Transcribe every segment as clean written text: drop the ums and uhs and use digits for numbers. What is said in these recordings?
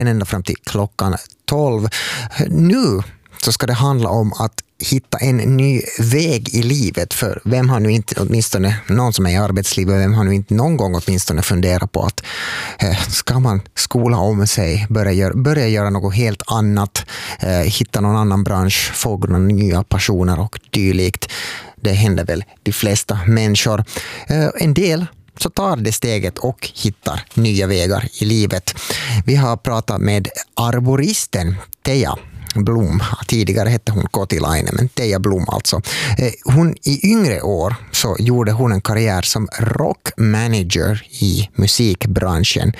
ända fram till klockan 12. Nu så ska det handla om att hitta en ny väg i livet, för vem har nu inte, åtminstone någon som är i arbetslivet, vem har nu inte någon gång åtminstone funderat på att ska man skola om sig, börja göra något helt annat, hitta någon annan bransch, få några nya passioner och dylikt. Det händer väl de flesta människor. En del så tar det steget och hittar nya vägar i livet. Vi har pratat med arboristen Teija Blom. Tidigare hette hon Kotilainen, men Teija Blom alltså. Hon i yngre år så gjorde hon en karriär som rockmanager i musikbranschen.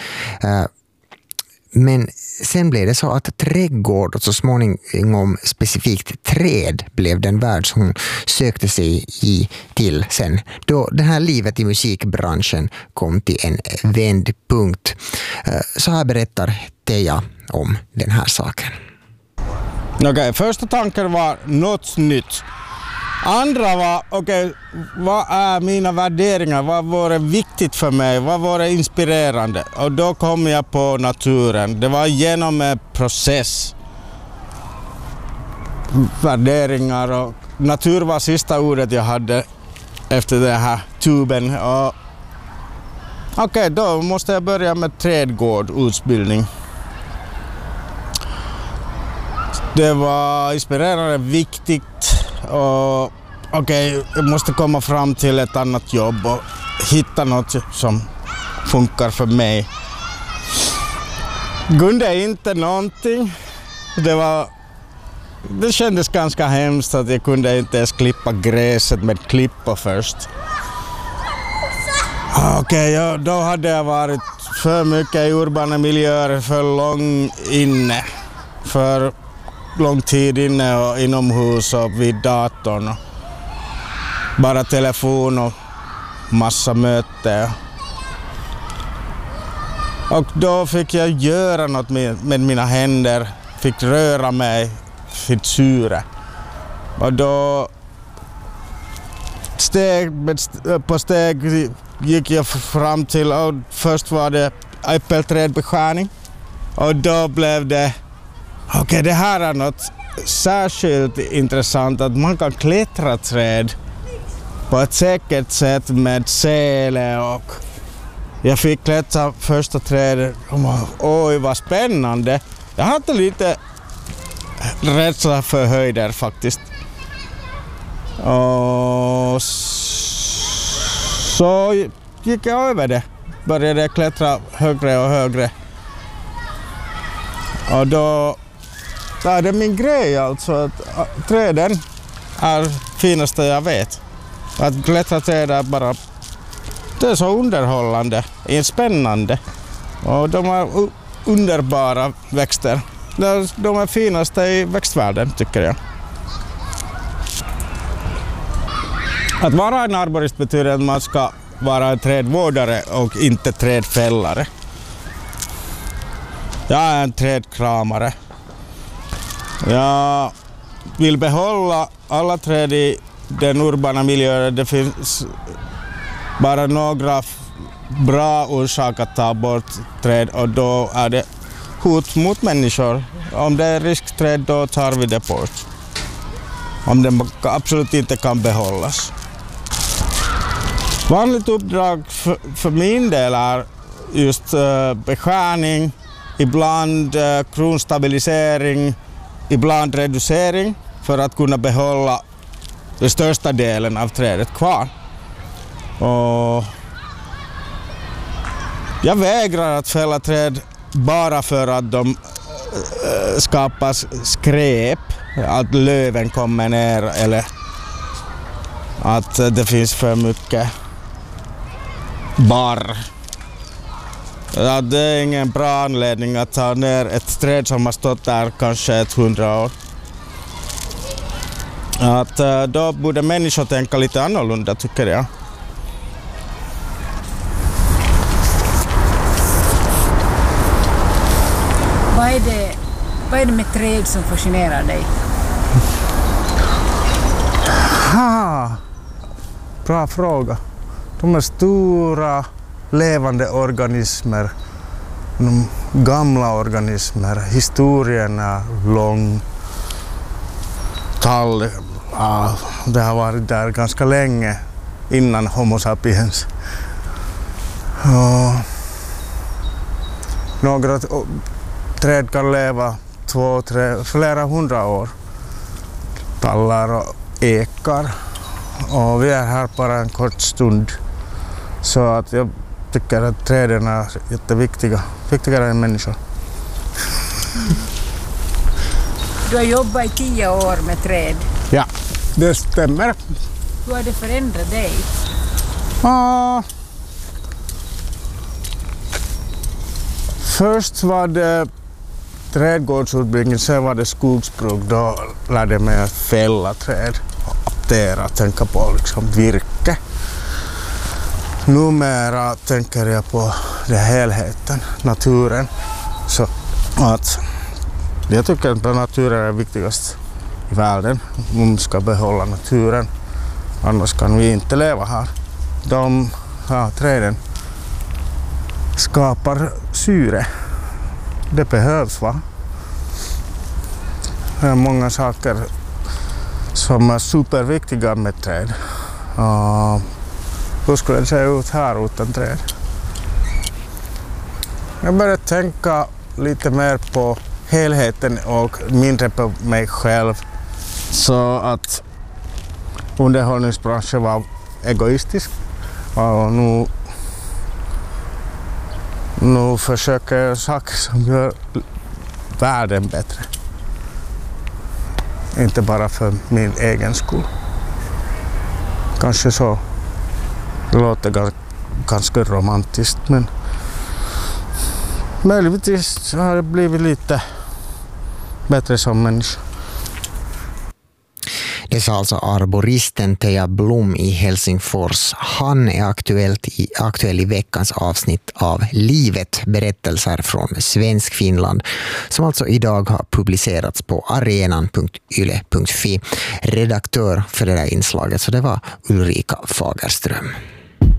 Men sen blev det så att trädgård och så småningom specifikt träd blev den värld som hon sökte sig till sen. Då det här livet i musikbranschen kom till en vändpunkt. Så här berättar Teija om den här saken. Okej, första tanken var något nytt. Andra var, vad är mina värderingar? Vad var viktigt för mig? Vad var inspirerande? Och då kom jag på naturen. Det var genom en process. Värderingar och natur var sista ordet jag hade efter den här tuben. Okej, då måste jag börja med trädgårdsutbildning. Det var inspirerande, viktigt och jag måste komma fram till ett annat jobb och hitta något som funkar för mig. Kunde inte någonting. Det kändes ganska hemskt att jag kunde inte ens klippa gräset med klippa först. Då hade jag varit för mycket i urbana miljöer, för lång tid inne och inomhus och vid datorn. Och bara telefon och massa möten. Och då fick jag göra något med mina händer. Fick röra mig, fick syre. Och då steg på steg gick jag fram till, och först var det äppelträdbeskärning. Och då blev det det här är något särskilt intressant, att man kan klättra träd på ett säkert sätt med sele, och jag fick klättra första trädet. Oj, vad spännande. Jag hade lite rädsla för höjder faktiskt. Och så gick jag över det. Började klättra högre och högre. Och då är det min grej alltså, att träden är finaste jag vet. Att klättra träd är bara, det är så underhållande, är spännande. Och de är underbara växter. De är finaste i växtvärlden tycker jag. Att vara en arborist betyder att man ska vara en trädvårdare och inte trädfällare. Jag är en trädkramare. Jag vill behålla alla träd i den urbana miljön. Det finns bara några bra orsaker att ta bort träd, och då är det hot mot människor. Om det är riskträd, då tar vi det bort. Om det absolut inte kan behållas. Vanligt uppdrag för min del är just beskärning, ibland kronstabilisering, ibland reducering för att kunna behålla den största delen av trädet kvar. Och jag vägrar att fälla träd bara för att de skapar skräp, att löven kommer ner eller att det finns för mycket barr. Ja, det är ingen bra anledning att ta ner ett träd som har stått där kanske 100 år. Att då borde människor tänka lite annorlunda tycker jag. Vad är det med träd som fascinerar dig? Bra fråga. De är stora, levande organismer. gamla organismer. Historien är lång. Tall, det har varit där ganska länge innan Homo sapiens. Några träd kan leva 2-3, flera hundra år. Tallar och ekar. Och vi är här bara en kort stund. Så att jag tycker att träden är jätteviktiga. Viktigare än människor. Du har jobbat i 10 år med träd. Ja, det stämmer. Hur har det förändrat dig? Först var det trädgårdsutbildning, sen var det skogsbruk. Då lärde jag mig att fälla träd och aptera, tänka på liksom virke. Numera tänker jag på det helheten, naturen. Så att jag tycker att naturen är viktigast i världen. Man ska behålla naturen, annars kan vi inte leva här. Träden skapar syre. Det behövs, va? Det är många saker som är superviktiga med träd. Hur skulle det se ut här utan träd? Jag började tänka lite mer på helheten och mindre på mig själv. Så att underhållningsbranschen var egoistisk. Och nu försöker jag saker som gör världen bättre. Inte bara för min egen skull. Kanske så. Det låter ganska romantiskt, men möjligtvis har det blivit lite bättre som människa. Det sa alltså arboristen Teija Blom i Helsingfors. Han är aktuell i veckans avsnitt av Livet, berättelser från Svensk Finland, som alltså idag har publicerats på arenan.yle.fi. Redaktör för det där inslaget, så det var Ulrika Fagerström.